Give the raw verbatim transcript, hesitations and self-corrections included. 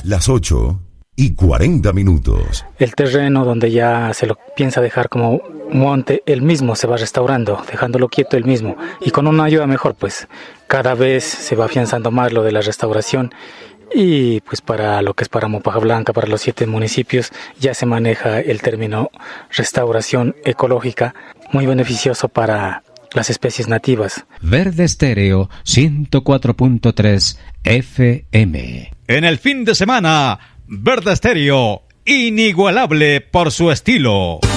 Las ocho y cuarenta minutos. El terreno donde ya se lo piensa dejar como monte, él mismo se va restaurando, dejándolo quieto él mismo. Y con una ayuda mejor, pues cada vez se va afianzando más lo de la restauración. Y pues para lo que es para Mopaja Blanca, para los siete municipios, ya se maneja el término restauración ecológica, muy beneficioso para las especies nativas. Verde Estéreo ciento cuatro punto tres F M. En el fin de semana, Verde Estéreo, inigualable por su estilo.